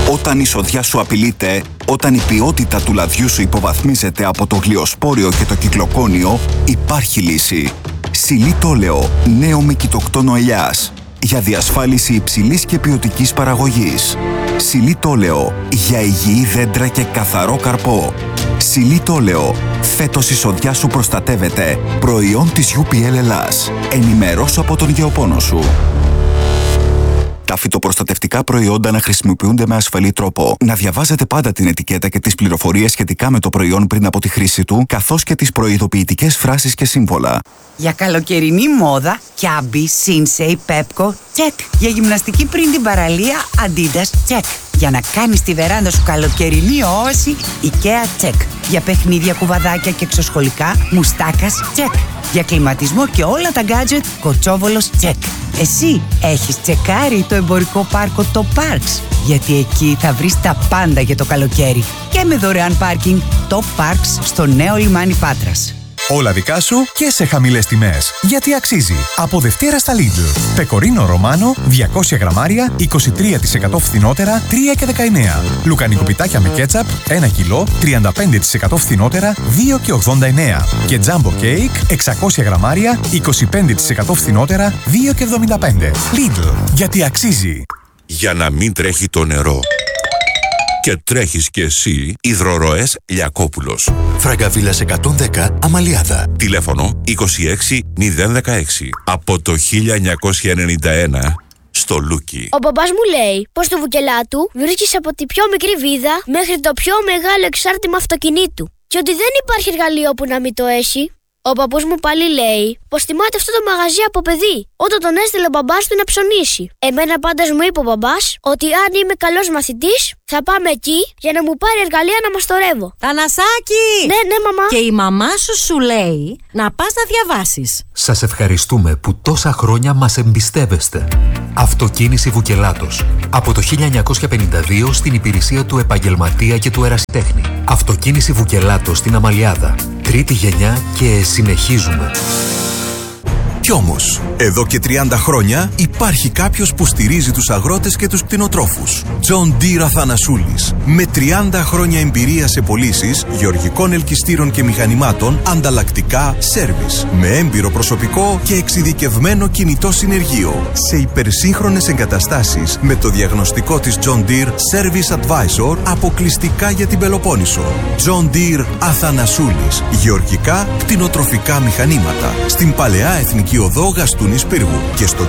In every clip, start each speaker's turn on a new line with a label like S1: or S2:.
S1: Όταν η σοδιά σου απειλείται, όταν η ποιότητα του λαδιού σου υποβαθμίζεται από το γλιοσπόριο και το κυκλοκόνιο, υπάρχει λύση. Xylitoleo, νέο με κοιτοκτόνο ελιάς. Για διασφάλιση υψηλής και ποιοτικής παραγωγής. Xylitoleo, για υγιή δέντρα και καθαρό καρπό. Xylitoleo, φέτος η σοδιά σου προστατεύεται. Προϊόν της UPL Ελλάς. Ενημερώσου από τον γεωπόνο σου. Τα φυτοπροστατευτικά προϊόντα να χρησιμοποιούνται με ασφαλή τρόπο. Να διαβάζετε πάντα την ετικέτα και τις πληροφορίες σχετικά με το προϊόν πριν από τη χρήση του, καθώς και τις προειδοποιητικές φράσεις και σύμβολα.
S2: Για καλοκαιρινή μόδα, Κιάμπι, Σίνσεϊ, Πέπκο, τσεκ. Για γυμναστική πριν την παραλία, Αντίντας, τσεκ. Για να κάνεις τη βεράντα σου καλοκαιρινή όαση, IKEA, τσεκ. Για παιχνίδια, κουβαδάκια και εξωσχολικά, Μουστάκας, τσεκ. Για κλιματισμό και όλα τα gadget, Κοτσόβολος, τσεκ. Εσύ έχεις τσεκάρει το εμπορικό πάρκο το Parks? Γιατί εκεί θα βρεις τα πάντα για το καλοκαίρι. Και με δωρεάν πάρκινγκ, το Parks στο νέο λιμάνι Πάτρας.
S3: Όλα δικά σου και σε χαμηλές τιμές. Γιατί αξίζει. Από Δευτέρα στα Lidl. Πεκορίνο Ρωμάνο, 200 γραμμάρια, 23% φθηνότερα, 3,19. Λουκανικό πιτάκια με κέτσαπ, 1 κιλό, 35% φθηνότερα, 2,89. Και Jumbo Cake, 600 γραμμάρια, 25% φθηνότερα, 2,75. Lidl. Γιατί αξίζει.
S4: Για να μην τρέχει το νερό. Και τρέχεις κι εσύ, υδροροές Λιακόπουλος.
S5: Φραγκαβίλας 110, Αμαλιάδα.
S4: Τηλέφωνο 26016. Από το 1991 στο Λούκι.
S6: Ο μπαμπάς μου λέει πως στο Βουκελάτου βρίσκεις από τη πιο μικρή βίδα μέχρι το πιο μεγάλο εξάρτημα αυτοκινήτου. Και ότι δεν υπάρχει εργαλείο που να μην το έχει. Ο παππούς μου πάλι λέει πως θυμάται αυτό το μαγαζί από παιδί, όταν τον έστειλε ο μπαμπάς του να ψωνίσει. Εμένα πάντως μου είπε ο μπαμπάς ότι αν είμαι καλός μαθητής, θα πάμε εκεί για να μου πάρει εργαλεία να μαστορεύω.
S7: Θανασάκη!
S6: Ναι, μαμά.
S7: Και η μαμά σου λέει να πας να διαβάσεις.
S5: Σας ευχαριστούμε που τόσα χρόνια μας εμπιστεύεστε. Αυτοκίνηση Βουκελάτος. Από το 1952 στην υπηρεσία του επαγγελματία και του ερασιτέχνη. Αυτοκίνηση Βουκελάτος στην Αμαλιάδα. Τρίτη γενιά και συνεχίζουμε.
S8: Κι όμως, εδώ και 30 χρόνια υπάρχει κάποιος που στηρίζει τους αγρότες και τους κτηνοτρόφους. John Deere Αθανασούλης. Με 30 χρόνια εμπειρία σε πωλήσεις γεωργικών ελκυστήρων και μηχανημάτων, ανταλλακτικά, σέρβις. Με έμπειρο προσωπικό και εξειδικευμένο κινητό συνεργείο. Σε υπερσύγχρονες εγκαταστάσεις με το διαγνωστικό της John Deere Service Advisor αποκλειστικά για την Πελοπόννησο. John Deere Αθανασούλης. Γεωργικά, κτηνοτροφικά μηχανήματα. Στην Παλαιά Εθνική Οδό Γαστούνης Πύργου και στο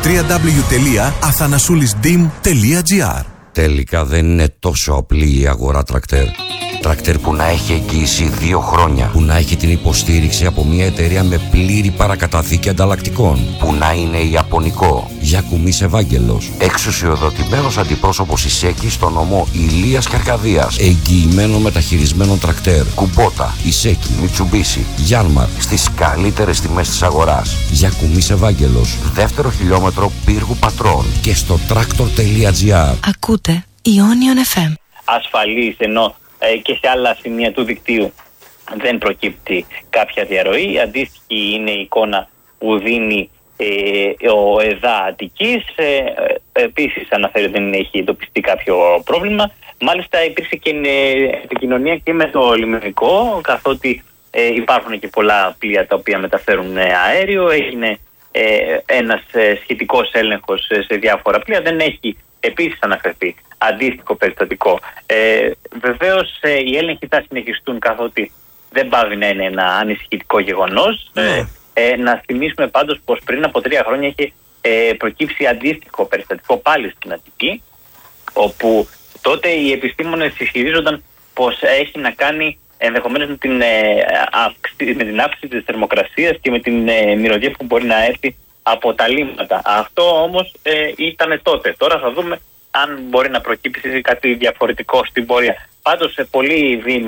S8: www.athanasoulisdim.gr.
S9: Τελικά δεν είναι τόσο απλή η αγορά τρακτέρ. Τρακτέρ που να έχει εγγύηση 2 χρόνια, που να έχει την υποστήριξη από μια εταιρεία με πλήρη παρακαταθήκη ανταλλακτικών, που να είναι ιαπωνικό. Γιακουμής Ευάγγελος, εξουσιοδοτημένος αντιπρόσωπος Ισέκη στο νομό Ηλίας και Αρκαδίας, εγγυημένο μεταχειρισμένο τρακτέρ. Κουμπότα, Ισέκη, Μιτσουμπίσι, Γιάνμαρ, στις καλύτερες τιμές της αγοράς. Γιακουμής Ευάγγελος, δεύτερο χιλιόμετρο Πύργου Πατρών και στο tractor.gr.
S10: Ακούτε Ionion FM.
S11: Ασφαλής, ενώ και σε άλλα σημεία του δικτύου δεν προκύπτει κάποια διαρροή. Αντίστοιχη είναι η εικόνα που δίνει ο ΕΔΑ Αττικής. Επίσης αναφέρει ότι δεν έχει εντοπιστεί κάποιο πρόβλημα. Μάλιστα υπήρξε και επικοινωνία και με το λιμενικό, καθότι υπάρχουν και πολλά πλοία τα οποία μεταφέρουν αέριο. Έγινε ένας σχετικός έλεγχος σε διάφορα πλοία. Δεν έχει επίσης αναφερθεί αντίστοιχο περιστατικό. Βεβαίως οι έλεγχοι θα συνεχιστούν, καθότι δεν πάβει να είναι ένα ανησυχητικό γεγονός. Να θυμίσουμε πάντως πως πριν από 3 χρόνια είχε προκύψει αντίστοιχο περιστατικό πάλι στην Αττική, όπου τότε οι επιστήμονες ισχυρίζονταν πως έχει να κάνει ενδεχομένως με την αύξηση της θερμοκρασίας και με την μυρωδιά που μπορεί να έρθει από τα λίμματα. Αυτό όμως ήταν τότε. Τώρα θα δούμε αν μπορεί να προκύψει κάτι διαφορετικό στην πορεία. Πάντως πολλοί δήμοι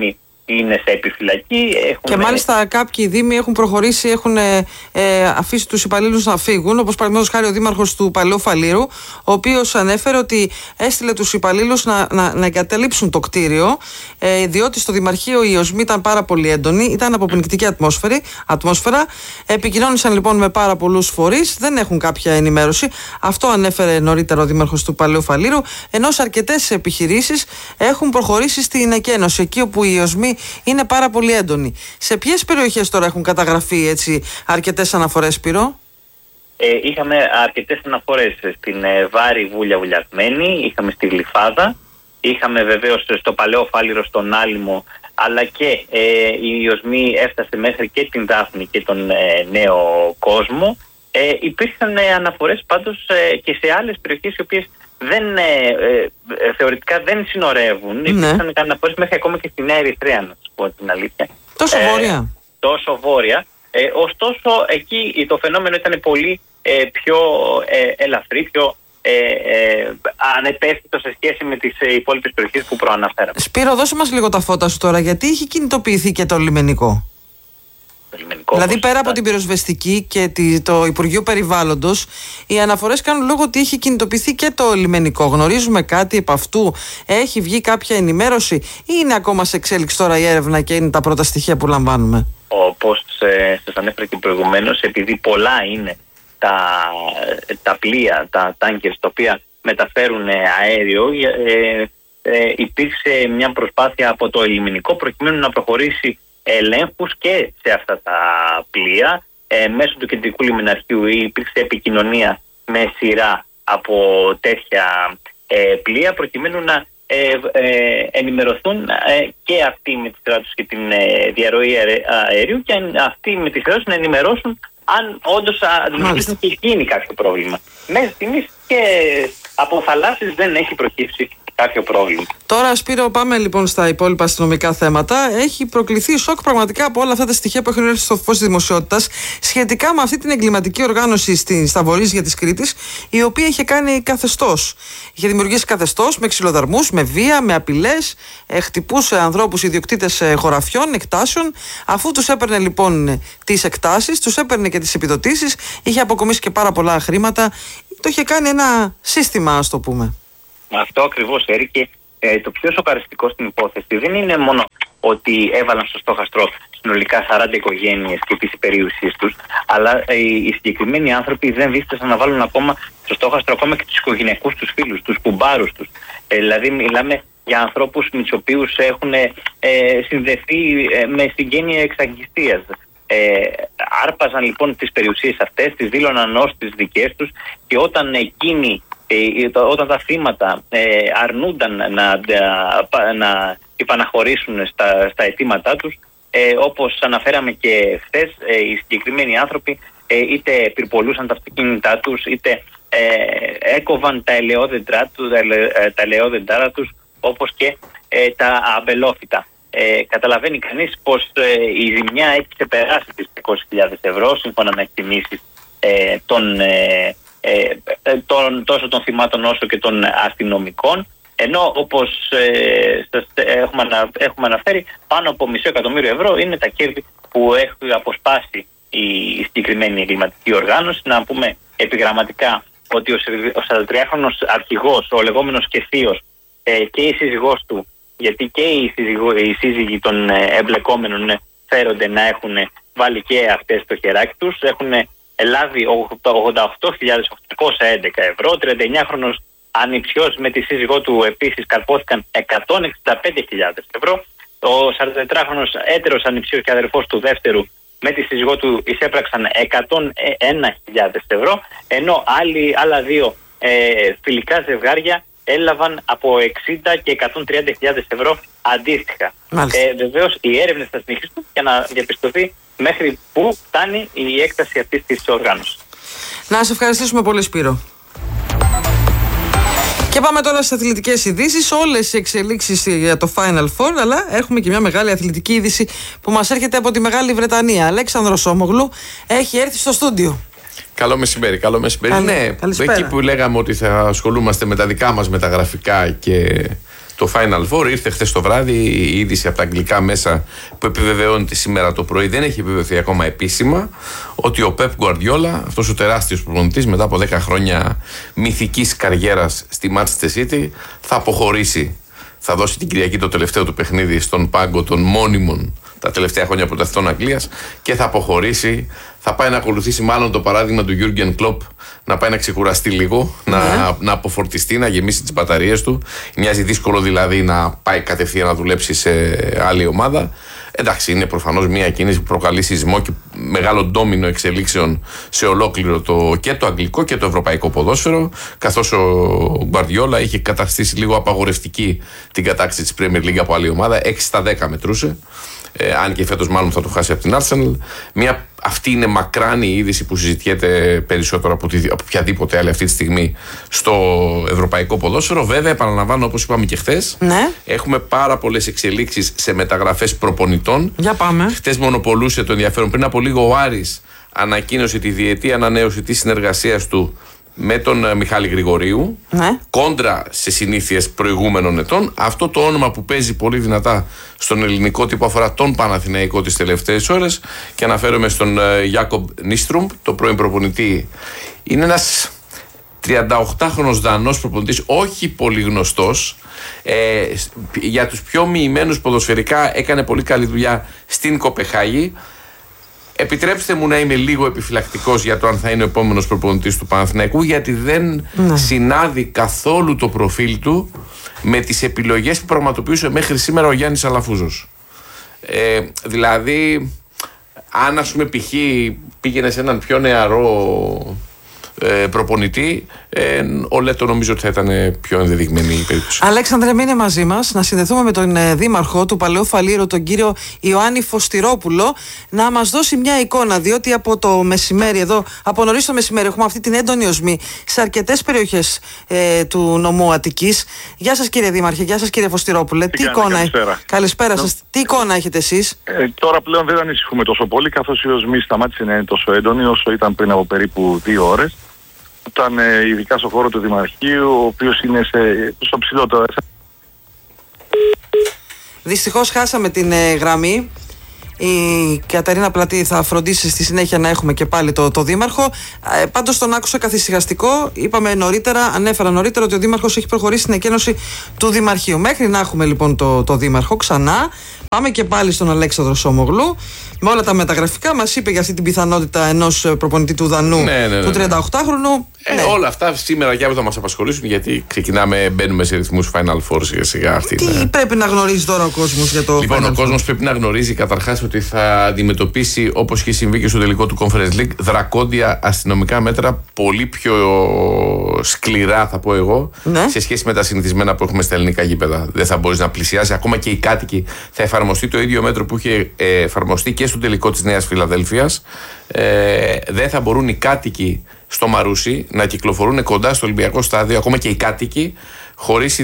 S11: είναι σε επιφυλακή.
S12: Και μάλιστα κάποιοι δήμοι έχουν προχωρήσει, έχουν αφήσει τους υπαλλήλους να φύγουν, όπως παραδείγματος χάρη ο δήμαρχος του Παλαιού Φαλήρου, ο οποίος ανέφερε ότι έστειλε τους υπαλλήλους να εγκαταλείψουν το κτίριο, διότι στο Δημαρχείο η οσμή ήταν πάρα πολύ έντονη, ήταν αποπνικτική ατμόσφαιρα. Επικοινώνησαν λοιπόν με πάρα πολλούς φορείς, δεν έχουν κάποια ενημέρωση. Αυτό ανέφερε νωρίτερα ο δήμαρχος του Παλαιού Φαλήρου, ενώ σε αρκετές επιχειρήσεις έχουν προχωρήσει στην εκένωση, εκεί όπου η οσμή είναι πάρα πολύ έντονη. Σε ποιες περιοχές τώρα έχουν καταγραφεί έτσι αρκετές αναφορές, Σπύρο?
S11: Είχαμε αρκετές αναφορές στην Βάρη βουλιαγμένη, είχαμε στη Γλυφάδα, είχαμε βεβαίως στο Παλαιό Φάληρο, στον Άλυμο, αλλά και η οσμή έφτασε μέχρι και την Δάφνη και τον Νέο Κόσμο. Υπήρχαν αναφορές πάντως και σε άλλες περιοχές οι οποίες θεωρητικά δεν συνορεύουν. Ναι. Υπήρχαν αναφορές μέχρι ακόμα και στη Νέα Ερυθρέα, να σας πω την αλήθεια.
S12: Τόσο βόρεια.
S11: Τόσο βόρεια. Ωστόσο εκεί το φαινόμενο ήταν πολύ πιο ελαφρύ, πιο ανεπαίσθητο σε σχέση με τις υπόλοιπες περιοχές που προαναφέραμε.
S12: Σπύρο, δώσε μας λίγο τα φώτα σου τώρα, γιατί έχει κινητοποιηθεί και το λιμενικό? Δηλαδή πέρα από την πυροσβεστική και το Υπουργείο Περιβάλλοντος, οι αναφορές κάνουν λόγο ότι έχει κινητοποιηθεί και το λιμενικό. Γνωρίζουμε κάτι επ' αυτού? Έχει βγει κάποια ενημέρωση ή είναι ακόμα σε εξέλιξη τώρα η έρευνα και είναι τα πρώτα στοιχεία που λαμβάνουμε?
S11: Όπως σας ανέφερα και προηγουμένως, επειδή πολλά είναι τα πλοία, τα τάνκερς τα οποία μεταφέρουν αέριο, υπήρξε μια προσπάθεια από το λιμενικό προκειμένου να προχωρήσει ελέγχους και σε αυτά τα πλοία. Μέσω του κεντρικού λιμεναρχείου υπήρξε επικοινωνία με σειρά από τέτοια πλοία προκειμένου να ενημερωθούν και αυτοί με τη σειρά τους και την διαρροή αερίου και αυτοί με τη σειρά τους να ενημερώσουν αν όντως αντιμετωπίζουν και γίνει κάποιο πρόβλημα. Μέχρι στιγμής και από θαλάσσης δεν έχει προκύψει κάποιο πρόβλημα.
S12: Τώρα, Σπύρο, πάμε λοιπόν στα υπόλοιπα αστυνομικά θέματα. Έχει προκληθεί σοκ πραγματικά από όλα αυτά τα στοιχεία που έχουν έρθει στο φως της δημοσιότητας σχετικά με αυτή την εγκληματική οργάνωση στα βορείζια της Κρήτης, η οποία είχε κάνει καθεστώς. Είχε δημιουργήσει καθεστώς με ξυλοδαρμούς, με βία, με απειλές, χτυπούσε ανθρώπους ιδιοκτήτες χωραφιών, εκτάσεων. Αφού τους έπαιρνε λοιπόν τις εκτάσεις, τους έπαιρνε και τις επιδοτήσεις, είχε αποκομίσει και πάρα πολλά χρήματα. Το είχε κάνει ένα σύστημα, ας το πούμε.
S11: Αυτό ακριβώς, Έρη, και το πιο σοκαριστικό στην υπόθεση δεν είναι μόνο ότι έβαλαν στο στόχαστρο συνολικά 40 οικογένειες και τις περιουσίες τους, αλλά οι συγκεκριμένοι άνθρωποι δεν δίστασαν να βάλουν ακόμα στο στόχαστρο ακόμα και τους οικογενειακούς τους φίλους, τους κουμπάρους τους. Δηλαδή μιλάμε για ανθρώπους με τους οποίους έχουν συνδεθεί με συγγένεια εξαγγιστίας. Άρπαζαν λοιπόν τις περιουσίες αυτές, τις δήλωναν ως τις δικές τους, και όταν τα θύματα αρνούνταν να υπαναχωρήσουν στα αιτήματά τους, όπως αναφέραμε και χθες, οι συγκεκριμένοι άνθρωποι είτε πυρπολούσαν τα αυτοκίνητά τους, είτε έκοβαν τα ελαιόδεντρα τους, όπως και τα αμπελόφυτα. Καταλαβαίνει κανείς πως η ζημιά έχει ξεπεράσει τις 20.000 ευρώ σύμφωνα με εκτιμήσεις τόσο των θυμάτων όσο και των αστυνομικών, ενώ όπως σας έχουμε αναφέρει, πάνω από $500,000 ευρώ είναι τα κέρδη που έχει αποσπάσει η συγκεκριμένη εγκληματική οργάνωση. Να πούμε επιγραμματικά ότι ο 43χρονος αρχηγός, ο λεγόμενος και θείος, και η σύζυγός του, γιατί και οι σύζυγοι των εμπλεκόμενων φέρονται να έχουν βάλει και αυτές το χεράκι τους, έχουν λάβει 88.811 ευρώ. 39χρονος ανιψιός με τη σύζυγό του επίσης καρπόθηκαν 165.000 ευρώ. Ο 44χρονος έτερος ανιψιός και αδερφός του δεύτερου με τη σύζυγό του εισέπραξαν 101.000 ευρώ, ενώ άλλα δύο φιλικά ζευγάρια έλαβαν από 60 και 130.000 ευρώ αντίστοιχα. Βεβαίως οι έρευνες θα συνεχίσουν για να διαπιστωθεί μέχρι πού φτάνει η έκταση αυτής της οργάνωσης.
S12: Να σε ευχαριστήσουμε πολύ, Σπύρο. Και πάμε τώρα στις αθλητικές ειδήσεις. Όλες οι εξελίξεις για το Final Four, αλλά έχουμε και μια μεγάλη αθλητική είδηση που μας έρχεται από τη Μεγάλη Βρετανία. Αλέξανδρος Όμογλου έχει έρθει στο στούντιο.
S13: Καλό μεσημέρι, καλό μεσημέρι. Ναι,
S12: καλησπέρα.
S13: Εκεί που λέγαμε ότι θα ασχολούμαστε με τα δικά μας μεταγραφικά και το Final Four. Ήρθε χθες το βράδυ η είδηση από τα αγγλικά μέσα που επιβεβαιώνεται σήμερα το πρωί, δεν έχει επιβεβαιωθεί ακόμα επίσημα, ότι ο Pep Guardiola, αυτός ο τεράστιος προπονητής, μετά από 10 χρόνια μυθικής καριέρας στη Manchester City, θα αποχωρήσει. Θα δώσει την Κυριακή το τελευταίο του παιχνίδι στον πάγκο των μόνιμων τα τελευταία χρόνια πρωταθλητών Αγγλίας και θα αποχωρήσει. Θα πάει να ακολουθήσει μάλλον το παράδειγμα του Jürgen Klopp, να πάει να ξεκουραστεί λίγο, να αποφορτιστεί, να γεμίσει τις μπαταρίες του. Μοιάζει δύσκολο δηλαδή να πάει κατευθείαν να δουλέψει σε άλλη ομάδα. Εντάξει, είναι προφανώς μια κίνηση που προκαλεί σεισμό και μεγάλο ντόμινο εξελίξεων σε ολόκληρο και το αγγλικό και το ευρωπαϊκό ποδόσφαιρο, καθώς ο Γκουαρδιόλα είχε καταστήσει λίγο απαγορευτική την κατάκτηση της Premier League από άλλη ομάδα, 6-10 μετρούσε. Αν και φέτος μάλλον θα το χάσει από την Arsenal. Αυτή είναι μακράν η είδηση που συζητιέται περισσότερο από οποιαδήποτε άλλη αυτή τη στιγμή στο ευρωπαϊκό ποδόσφαιρο. Βέβαια, επαναλαμβάνω, όπως είπαμε και χθες, έχουμε πάρα πολλές εξελίξεις σε μεταγραφές προπονητών.
S12: Για πάμε.
S13: Χθες μονοπολούσε το ενδιαφέρον. Πριν από λίγο ο Άρης ανακοίνωσε τη διετή ανανέωση της συνεργασίας του με τον Μιχάλη Γρηγορίου, κόντρα σε συνήθειες προηγούμενων ετών. Αυτό το όνομα που παίζει πολύ δυνατά στον ελληνικό τύπο αφορά τον Παναθηναϊκό τις τελευταίες ώρες και αναφέρομαι στον Γιάκομπ Νίστρουμπ, το πρώην προπονητή. Είναι ένας 38χρονος Δανός προπονητής, όχι πολύ γνωστός. Για τους πιο μοιημένους ποδοσφαιρικά έκανε πολύ καλή δουλειά στην Κοπεχάγη. Επιτρέψτε μου να είμαι λίγο επιφυλακτικός για το αν θα είναι ο επόμενος προπονητής του Παναθηναϊκού, γιατί δεν συνάδει καθόλου το προφίλ του με τις επιλογές που πραγματοποιούσε μέχρι σήμερα ο Γιάννης Αλαφούζος. Δηλαδή, αν ας πούμε π.χ. πήγαινε σε έναν πιο νεαρό προπονητή, ο Λέτο νομίζω ότι θα ήταν πιο ενδεδειγμένη η περίπτωση.
S12: Αλέξανδρε, μείνε μαζί μας, να συνδεθούμε με τον δήμαρχο του Παλαιού Φαλήρου, τον κύριο Ιωάννη Φωστηρόπουλο, να μας δώσει μια εικόνα, διότι από το μεσημέρι εδώ, από νωρίς το μεσημέρι, έχουμε αυτή την έντονη οσμή σε αρκετές περιοχές του νομού Αττικής. Γεια σας κύριε Δήμαρχε, γεια σας κύριε Φωστηρόπουλε. Καλησπέρα σας. Τι εικόνα έχετε εσείς?
S14: Τώρα πλέον δεν ανησυχούμε τόσο πολύ, καθώς η οσμή σταμάτησε να είναι τόσο έντονη όσο ήταν πριν από περίπου 2 ώρες. Ήταν ειδικά στο χώρο του Δημαρχείου, ο οποίος είναι στο ψηλότερο.
S12: Δυστυχώς χάσαμε την γραμμή. Η Καταρίνα Πλατή θα φροντίσει στη συνέχεια να έχουμε και πάλι το Δήμαρχο. Πάντως τον άκουσα καθησυχαστικό. Είπαμε νωρίτερα, ανέφερα νωρίτερα ότι ο Δήμαρχος έχει προχωρήσει στην εκένωση του Δημαρχείου. Μέχρι να έχουμε λοιπόν το Δήμαρχο ξανά, πάμε και πάλι στον Αλέξανδρο Σόμογλου. Με όλα τα μεταγραφικά μας είπε για αυτή την πιθανότητα ενός προπονητή του Δανού, του 38χρονου.
S13: Όλα αυτά σήμερα και αύριο θα μας απασχολήσουν, γιατί μπαίνουμε σε ρυθμούς Final Four σιγά.
S12: Τι πρέπει να γνωρίζει τώρα ο κόσμος για το
S13: Λοιπόν,
S12: Final
S13: ο κόσμος πρέπει να γνωρίζει καταρχάς ότι θα αντιμετωπίσει, όπως είχε συμβεί και στο τελικό του Conference League, δρακόντια αστυνομικά μέτρα, πολύ πιο σκληρά θα πω εγώ, σε σχέση με τα συνηθισμένα που έχουμε στα ελληνικά γήπεδα. Δεν θα μπορείς να πλησιάσει, ακόμα και οι κάτοικοι. Θα εφαρμοστεί το ίδιο μέτρο που είχε εφαρμοστεί και στο τελικό της Νέας Φιλαδέλφειας. Δεν θα μπορούν οι κάτοικοι στο Μαρούσι να κυκλοφορούν κοντά στο Ολυμπιακό στάδιο, ακόμα και οι κάτοικοι, χωρίς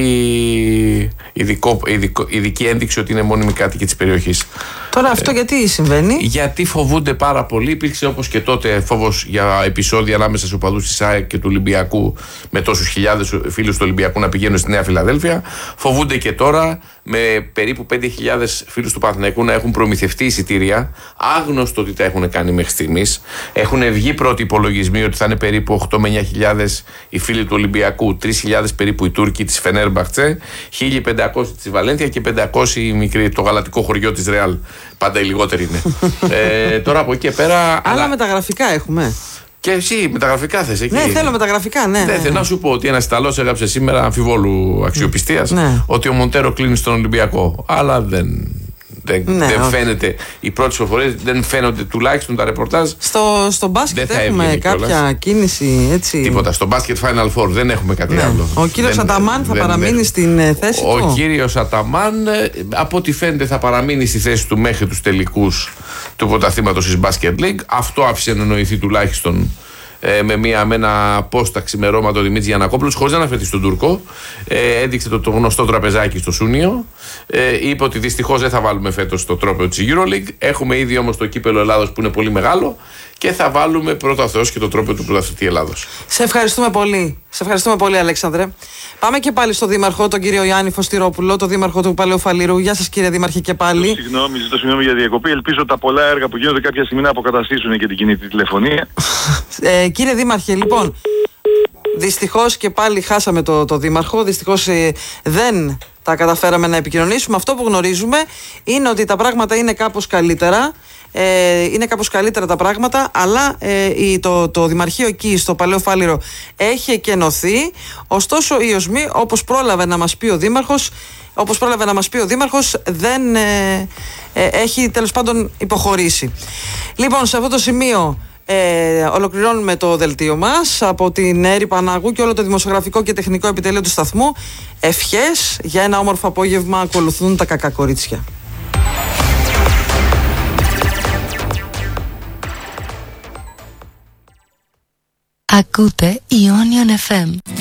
S13: ειδική ένδειξη ότι είναι μόνιμοι κάτοικοι της περιοχής.
S12: Τώρα αυτό γιατί συμβαίνει?
S13: Γιατί φοβούνται πάρα πολύ. Υπήρξε όπως και τότε φόβος για επεισόδια ανάμεσα στους οπαδούς της ΑΕΚ και του Ολυμπιακού, με τόσους χιλιάδες φίλους του Ολυμπιακού να πηγαίνουν στη Νέα Φιλαδέλφεια. Φοβούνται και τώρα, με περίπου 5.000 φίλους του Παναθηναϊκού να έχουν προμηθευτεί εισιτήρια. Άγνωστο τι τα έχουν κάνει μέχρι στιγμής. Έχουν βγει πρώτοι υπολογισμοί ότι θα είναι περίπου 8 με 9.000 οι φίλοι του Ολυμπιακού, 3.000 περίπου οι Τούρκοι της Φενέρμπαχτσε, 1.500 της Βαλένθια και 500 οι μικροί, το γαλατικό χωριό της Ρεάλ. Πάντα οι λιγότεροι είναι. Τώρα από εκεί και πέρα.
S12: Άλλα μεταγραφικά έχουμε.
S13: Και εσύ μεταγραφικά θες εκεί?
S12: Ναι, θέλω μεταγραφικά, ναι.
S13: Θέλω να σου πω ότι ένας Ιταλός έγραψε σήμερα αμφιβόλου αξιοπιστίας ότι ο Μοντέρο κλείνει στον Ολυμπιακό. Αλλά δεν φαίνεται. Οι πρώτες προφορές δεν φαίνονται, τουλάχιστον τα ρεπορτάζ.
S12: Στο μπάσκετ έχουμε κάποια κίνηση έτσι.
S13: Τίποτα. Στο μπάσκετ Final Four δεν έχουμε κάτι άλλο.
S12: Ο κύριος Αταμάν θα παραμείνει στην θέση του.
S13: Ο κύριος Αταμάν, από ό,τι φαίνεται, θα παραμείνει στη θέση του μέχρι τους τελικούς του πρωταθλήματος της Basket League. Αυτό άφησε να εννοηθεί τουλάχιστον με ένα post ξημερώματο Δημήτρη Γιαννακόπουλος, χωρίς να αναφερθεί στον Τούρκο. Έδειξε το γνωστό τραπεζάκι στο Σούνιο. Είπε ότι δυστυχώς δεν θα βάλουμε φέτος το τρόπαιο της EuroLeague. Έχουμε ήδη όμως το κύπελο Ελλάδος που είναι πολύ μεγάλο και θα βάλουμε πρώτα ο Θεός και τον τρόπο του πρωταθλητή Ελλάδος.
S12: Σε ευχαριστούμε πολύ. Σε ευχαριστούμε πολύ, Αλέξανδρε. Πάμε και πάλι στο Δήμαρχο, τον κύριο Γιάννη Φωστηρόπουλο, τον Δήμαρχο του Παλαιού Φαλήρου. Γεια σας, κύριε Δήμαρχε, και πάλι.
S14: Ζητώ συγγνώμη για διακοπή. Ελπίζω τα πολλά έργα που γίνονται κάποια στιγμή να αποκαταστήσουν και την κινητή τηλεφωνία.
S12: Κύριε Δήμαρχε, λοιπόν, δυστυχώς και πάλι χάσαμε το Δήμαρχο. Δυστυχώς δεν τα καταφέραμε να επικοινωνήσουμε. Αυτό που γνωρίζουμε είναι ότι τα πράγματα είναι κάπως καλύτερα. Είναι κάπως καλύτερα τα πράγματα, αλλά το Δημαρχείο εκεί στο Παλαιό Φάληρο έχει εκενωθεί. Ωστόσο η ΟΣΜΗ, όπως πρόλαβε να μας πει ο Δήμαρχος, δεν έχει τέλος πάντων υποχωρήσει. Λοιπόν, σε αυτό το σημείο ολοκληρώνουμε το δελτίο μας από την Έρη Παναγού και όλο το δημοσιογραφικό και τεχνικό επιτελείο του σταθμού. Ευχές για ένα όμορφο απόγευμα. Ακολουθούν τα κακά κορίτσια.
S10: Ακούτε Ionian FM.